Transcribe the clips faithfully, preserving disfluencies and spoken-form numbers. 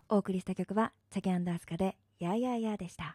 お送りした曲はチャゲアンダースカでやーやーやーでした。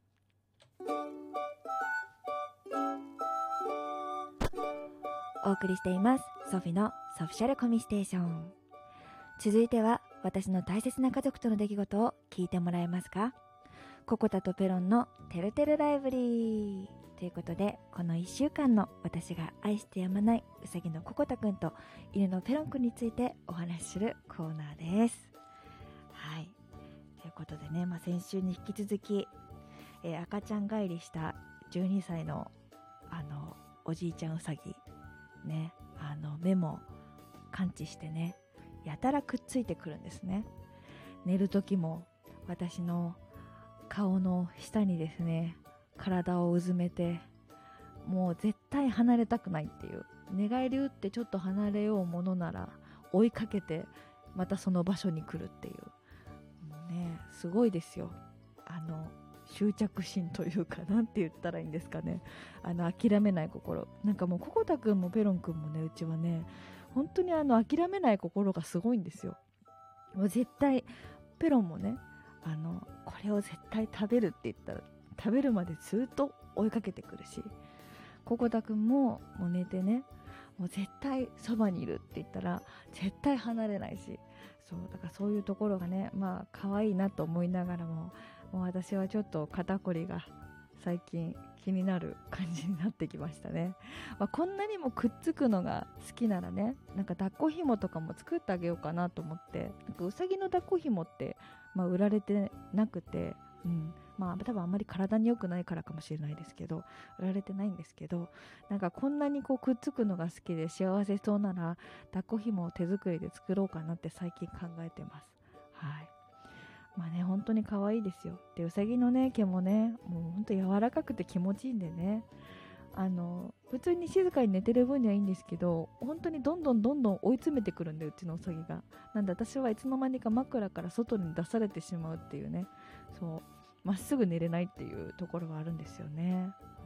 お送りしていますソフィのソフィシャルコミステーション。続いては私の大切な家族との出来事を聞いてもらえますか。ココタとペロンのてるてるライブリーということで、このいっしゅうかんの私が愛してやまないうさぎのココタくんと犬のペロンくんについてお話しするコーナーです。はい、ということでね、まあ、先週に引き続き、えー、赤ちゃん返りしたじゅうにさいのあのおじいちゃんうさぎね、あの目も感知してね、やたらくっついてくるんですね。寝る時も私の顔の下にですね体をうずめて、もう絶対離れたくないっていう、寝返り打ってちょっと離れようものなら追いかけてまたその場所に来るっていう、もうね、すごいですよ。あの執着心というか、なんて言ったらいいんですかね、あの諦めない心。なんかもうココタくんもペロンくんもね、うちはね本当にあの諦めない心がすごいんですよ。もう絶対ペロンもね、あのこれを絶対食べるって言ったら食べるまでずっと追いかけてくるし、ココタくんももう寝てね、もう絶対そばにいるって言ったら絶対離れないし、そうだからそういうところがね、まあ可愛いなと思いながらも、もう私はちょっと肩こりが最近気になる感じになってきましたね。まあ、こんなにもくっつくのが好きならね、なんか抱っこ紐とかも作ってあげようかなと思って。なんかうさぎの抱っこ紐って、まあ、売られてなくて、うん、まあ多分あんまり体に良くないからかもしれないですけど、売られてないんですけど、なんかこんなにこうくっつくのが好きで幸せそうなら抱っこ紐を手作りで作ろうかなって最近考えてます。はい、まあね、本当に可愛いですよ。で、うさぎのね毛もね、もう本当柔らかくて気持ちいいんでね、あの普通に静かに寝てる分にはいいんですけど、本当にどんどんどんどん追い詰めてくるんで、うちのうさぎが。なんで私はいつの間にか枕から外に出されてしまうっていうね、そうまっすぐ寝れないっていうところがあるんですよね。うん、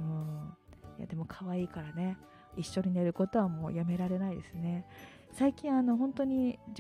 いやでも可愛いからね、一緒に寝ることはもうやめられないですね。最近あの本当に